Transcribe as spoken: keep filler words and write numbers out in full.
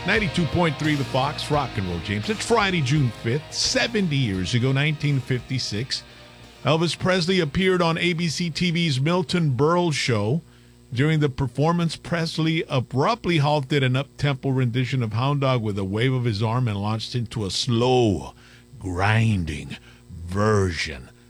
ninety-two point three The Fox, Rock and Roll James. It's Friday, June fifth, seventy years ago, nineteen fifty-six. Elvis Presley appeared on A B C T V's Milton Berle show. During the performance, Presley abruptly halted an up-tempo rendition of Hound Dog with a wave of his arm and launched into a slow, grinding version